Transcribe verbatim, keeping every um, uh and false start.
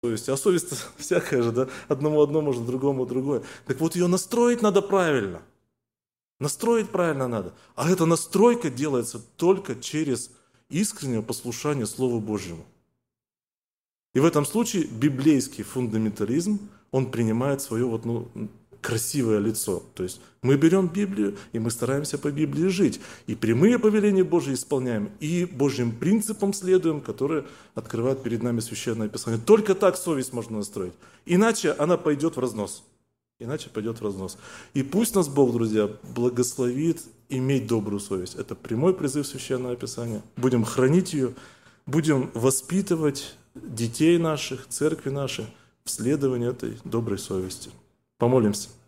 совести. А совесть всякая же, да? Одному одно может, другому другое. Так вот, ее настроить надо правильно. Настроить правильно надо. А эта настройка делается только через искреннее послушание Слову Божьему. И в этом случае библейский фундаментализм, он принимает свое вот, ну, красивое лицо. То есть мы берем Библию, и мы стараемся по Библии жить. И прямые повеления Божьи исполняем, и Божьим принципам следуем, которые открывают перед нами Священное Писание. Только так совесть можно настроить. Иначе она пойдет в разнос. Иначе пойдет в разнос. И пусть нас Бог, друзья, благословит иметь добрую совесть. Это прямой призыв Священного Писания. Будем хранить ее, будем воспитывать детей наших, церкви нашей в следовании этой доброй совести. Помолимся.